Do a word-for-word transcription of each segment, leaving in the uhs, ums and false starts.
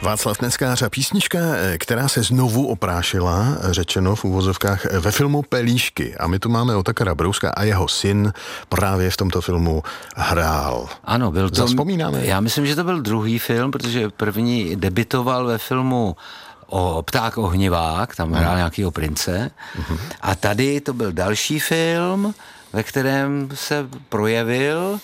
Václav Neckář a písnička, která se znovu oprášila, řečeno v uvozovkách, ve filmu Pelíšky. A my tu máme Otakara Brouska a jeho syn právě v tomto filmu hrál. Ano, byl to... Zavzpomínáme. Já myslím, že to byl druhý film, protože první debitoval ve filmu o Pták ohnivák, tam hrál hmm. nějakýho prince. Hmm. A tady to byl další film, ve kterém se projevil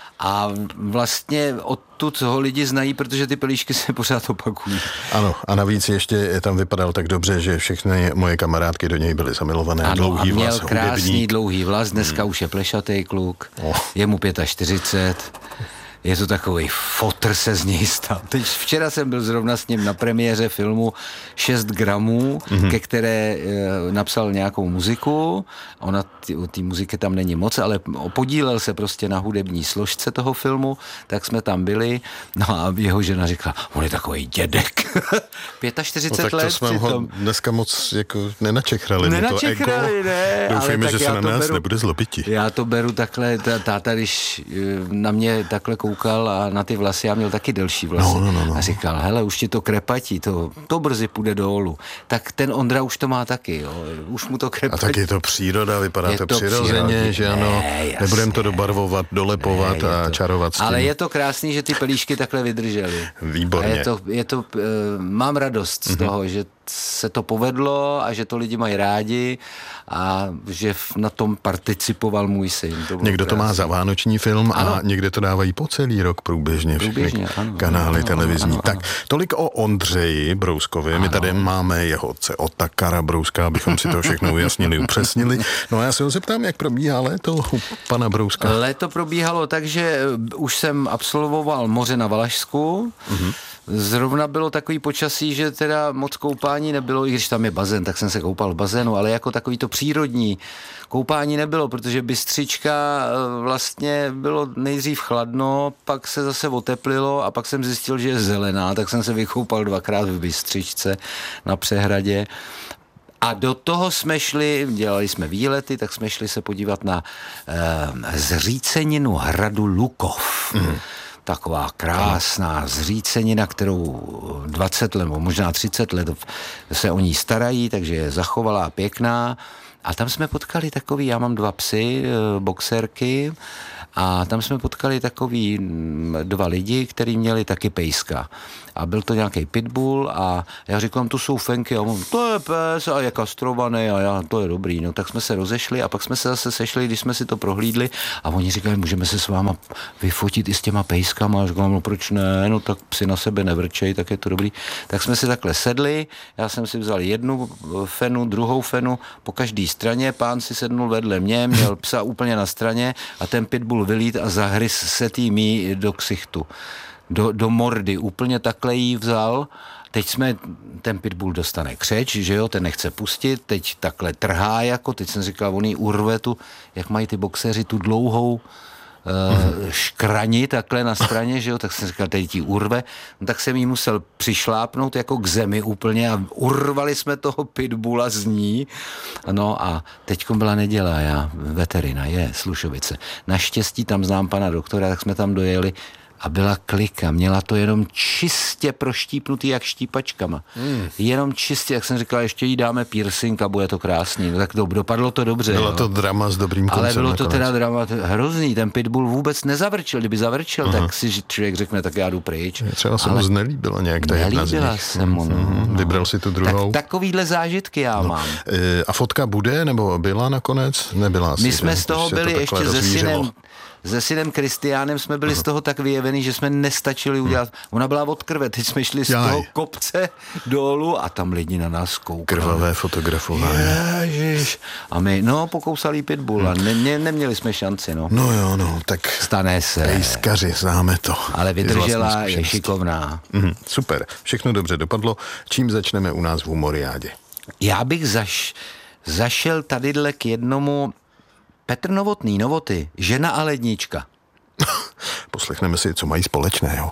a vlastně odtud ho lidi znají, protože ty pelíšky se pořád opakují. Ano, a navíc ještě tam vypadal tak dobře, že všechny moje kamarádky do něj byly zamilované. Ano, dlouhý a měl vlas, krásný hudebník. dlouhý vlas, dneska hmm. už je plešatý kluk, oh. je mu čtyřicet pět. Je to takový fotr se z něj stal. Teď včera jsem byl zrovna s ním na premiéře filmu šest gramů, mm-hmm. ke které e, napsal nějakou muziku. Ona, ty, ty muziky tam není moc, ale podílel se prostě na hudební složce toho filmu, tak jsme tam byli. No a jeho žena říkala, on je takový dědek. čtyřicet pět no, tak let. to jsme ho dneska moc jako nenačechrali. Nenačechrali, ne. Doufejme, že se na nás beru, nebude zlobiti. Já to beru takhle, táta, když na mě takhle koukal a na ty vlasy, já měl taky delší vlasy. No, no, no. A říkal, hele, už ti to krepatí, to, to brzy půjde dolů. Tak ten Ondra už to má taky, jo. Už mu to krepatí. A tak je to příroda, vypadá je to, to přirozeně, přírodě. Že ano, ne, nebudem to dobarvovat, dolepovat ne, a to, čarovat s tím. Ale je to krásný, že ty pelíšky takhle vydržely. Výborně. A je to, je to, uh, mám radost z mm-hmm. toho, že se to povedlo a že to lidi mají rádi a že na tom participoval můj syn. To někdo krásný. To má za vánoční film ano. A někde to dávají po celý rok průběžně, průběžně všechny ano, kanály ano, televizní. Ano, ano, tak, tolik o Ondřeji Brouskovi. Ano. My tady máme jeho otce Otakara Brouska, abychom si to všechno ujasnili, upřesnili. No a já se ho zeptám, jak probíhá léto u pana Brouska. Léto probíhalo tak, že už jsem absolvoval moře na Valašsku. Mhm. Zrovna bylo takový počasí, že teda moc koupání nebylo, i když tam je bazén, tak jsem se koupal v bazénu, ale jako takový to přírodní koupání nebylo, protože Bystřička vlastně bylo nejdřív chladno, pak se zase oteplilo a pak jsem zjistil, že je zelená, tak jsem se vykoupal dvakrát v Bystřičce na přehradě. A do toho jsme šli, dělali jsme výlety, tak jsme šli se podívat na eh, zříceninu hradu Lukov. Mm. Taková krásná zřícenina, kterou dvacet let, možná třicet let se o ní starají, takže je zachovalá, pěkná. A tam jsme potkali takový, já mám dva psy, boxerky, a tam jsme potkali takový dva lidi, kteří měli taky pejska. A byl to nějaký pitbull a já říkám, to jsou fenky. A on, to je pes a je kastrovaný a já, to je dobrý. No tak jsme se rozešli a pak jsme se zase sešli, když jsme si to prohlídli a oni říkali, můžeme se s váma vyfotit i s těma pejskama. A říkám, no proč ne, no tak psi na sebe nevrčej, tak je to dobrý. Tak jsme si takhle sedli, já jsem si vzal jednu fenu, druhou fenu po každé straně, pán si sednul vedle mě, měl psa úplně na straně a ten pitbull vylít a zahryz se týmí do ksichtu. Do, do mordy, úplně takhle jí vzal. Teď jsme, ten pitbull dostane křeč, že jo, ten nechce pustit, teď takhle trhá jako, teď jsem říkal, on jí urve tu, jak mají ty boxeři, tu dlouhou uh, škrani takhle na straně, že jo, tak jsem říkal, teď jí urve, no, tak jsem jí musel přišlápnout jako k zemi úplně a urvali jsme toho pitbulla z ní. No a teďko byla neděle, já veterina, je Slušovice. Naštěstí tam znám pana doktora, tak jsme tam dojeli a byla klika, měla to jenom čistě proštípnutý jak štípačkama. Hmm. Jenom čistě, jak jsem říkal, ještě jí dáme piercing a bude to krásný. No, tak to, dopadlo to dobře. Bylo jo. to drama s dobrým koncem. Ale bylo nakonec. To teda drama hrozný, ten pitbull vůbec nezavrčil. Kdyby zavrčil, aha, tak si člověk řekne, tak já jdu pryč. Třeba se mu znelíbila nějak ta jedna z nich. Nelíbila se mu, no, mm-hmm. Vybral si tu druhou. Tak, takovýhle zážitky já no. mám. E, a fotka bude, nebo byla nakonec? Nebyla asi. My jsme ne? z toho byli ještě se synem, se synem Kristiánem jsme byli uh-huh. z toho tak vyjevený, že jsme nestačili udělat. Ona byla od krve, teď jsme šli z Jaj. toho kopce dolů a tam lidi na nás koukali. Krvavé fotografování. Ježiš. A my, no, pokousali pitbull a ne, ne, neměli jsme šanci, no. No jo, no, tak stane se. Pejskaři, známe to. Ale vydržela, je šikovná. Mhm, super, všechno dobře dopadlo. Čím začneme u nás v Humoriádě? Já bych zaš, zašel tadyhle k jednomu Petr Novotný, Novoty, žena a lednička. Poslechneme si, co mají společného.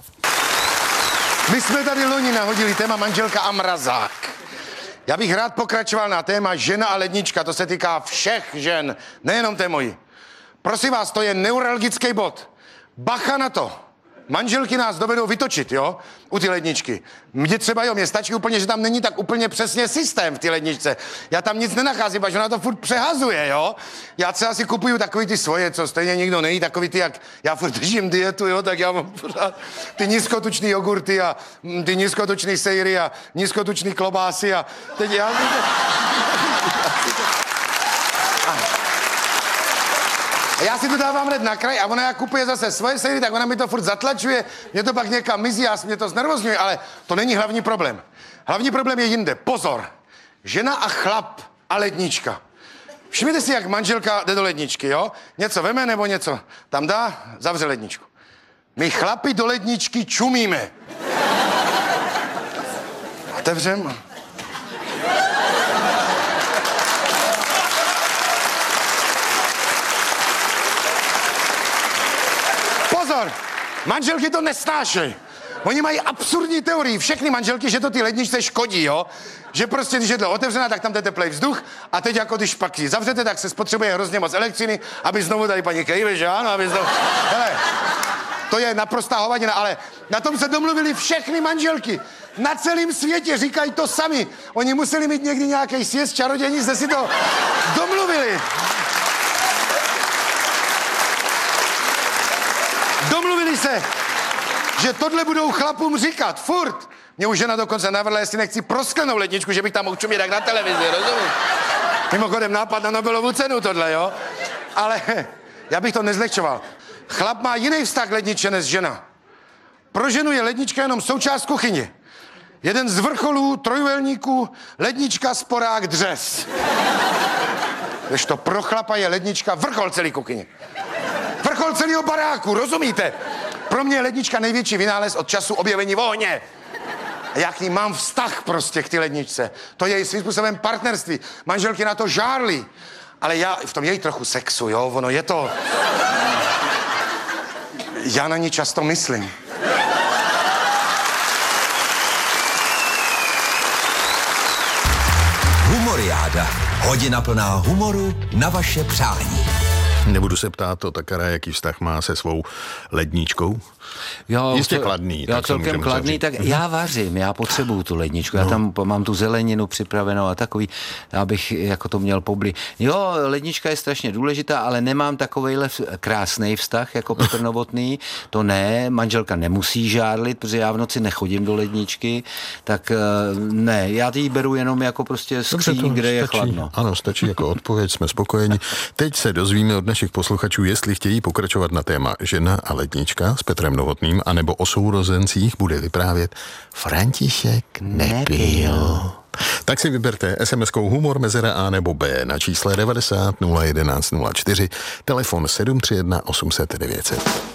My jsme tady loni nahodili téma manželka a mrazák. Já bych rád pokračoval na téma žena a lednička, to se týká všech žen, nejenom té mojí. Prosím vás, to je neuralgický bod. Bacha na to. manželky nás dovedou vytočit, jo, u ty ledničky. Mně třeba, jo, mě stačí úplně, že tam není tak úplně přesně systém v té ledničce. Já tam nic nenacházím, protože ona to furt přehazuje, jo. Já třeba si kupuju takový ty svoje, co stejně nikdo nejí, takový ty, jak já furt držím dietu, jo, tak já mám pořád ty nízkotučný jogurty a ty nízkotučný sejry a nízkotučný klobásy a teď já... A já si to dávám hned na kraj a ona jak kupuje zase svoje sejry, tak ona mi to furt zatlačuje, mě to pak někam mizí a mě to znervozňuje, ale to není hlavní problém. Hlavní problém je jinde. Pozor. Žena a chlap a lednička. Všimněte si, jak manželka jde do ledničky, jo? Něco veme nebo něco tam dá, zavře ledničku. My chlapi do ledničky čumíme. Otevřem. Pozor, manželky to nesnášej. Oni mají absurdní teorii, všechny manželky, že to ty ledničce škodí, jo? Že prostě, když je to otevřená, tak tam jde teplej vzduch a teď jako když pak ji zavřete, tak se spotřebuje hrozně moc elektřiny, aby znovu tady paní kejve, že ano, aby znovu... Hele, to je naprostá hovadina, ale na tom se domluvili všechny manželky. Na celém světě říkají to sami. Oni museli mít někdy nějaký sjezd čarodějní, se si to domluvili. Domluvili se, že tohle budou chlapům říkat, furt. Mě už žena dokonce navrhla, jestli nechci prosklenou ledničku, že bych tam mohl čumět jak na televizi, rozumíš? Mimochodem nápad na Nobelovu cenu tohle, jo? Ale já bych to nezlehčoval. Chlap má jiný vztah k ledničce než žena. Pro ženu je lednička jenom součást kuchyně. Jeden z vrcholů trojuhelníků, lednička, sporák, dřez. Když to pro chlapa je lednička vrchol celý kuchyně. Vrchol celého baráku, rozumíte? Pro mě je lednička největší vynález od času objevení ohně. A já k ní mám vztah prostě k ty ledničce. To je svým způsobem partnerství. Manželky na to žárlí. Ale já v tom je trochu sexu, jo? Ono je to... Já na ní často myslím. Humoriáda. Hodina plná humoru na vaše přání. Nebudu se ptát Otakara, jaký vztah má se svou ledničkou. Jo, Jistě to, kladný. Jo, celkem kladný, tak já vařím, já potřebuju tu ledničku, no. Já tam mám tu zeleninu připravenou a takový, abych jako to měl poblí. Jo, lednička je strašně důležitá, ale nemám takovejhle krásný vztah jako Petr Novotný, to ne, manželka nemusí žárlit, protože já v noci nechodím do ledničky, tak ne, já ji beru jenom jako prostě skříň, kde je stačí, chladno. Ano, stačí jako odpověď, jsme spokojeni. Teď se dozvíme od našich posluchačů, jestli chtějí pokračovat na téma žena a lednička s Petrem Novotným, anebo o sourozencích bude vyprávět František Nepil. Tak si vyberte es em eskou humor mezera A nebo B na čísle devadesát nula jedenáct nula čtyři, telefon sedm tři jedna osm set devět set.